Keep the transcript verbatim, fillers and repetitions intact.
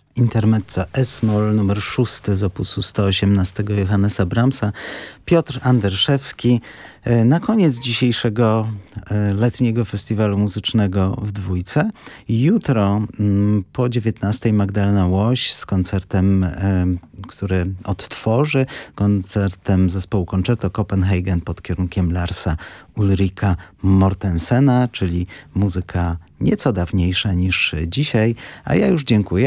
Intermezzo S-moll numer szósty z opusu sto osiemnastego Johannesa Brahmsa, Piotr Anderszewski. Na koniec dzisiejszego letniego festiwalu muzycznego w Dwójce. Jutro po dziewiętnastej Magdalena Łoś z koncertem, który odtworzy, koncertem zespołu Concerto Copenhagen pod kierunkiem Larsa Ulrika Mortensena, czyli muzyka nieco dawniejsza niż dzisiaj. A ja już dziękuję.